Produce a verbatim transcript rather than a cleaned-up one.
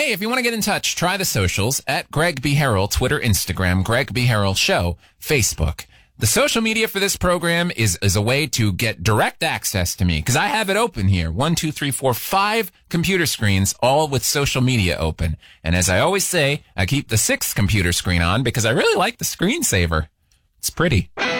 Hey, if you want to get in touch, try the socials at Greg B. Harrell, Twitter, Instagram, Greg B. Harrell Show, Facebook. The social media for this program is, is a way to get direct access to me because I have it open here. One, two, three, four, five computer screens, all with social media open. And as I always say, I keep the sixth computer screen on because I really like the screensaver. It's pretty.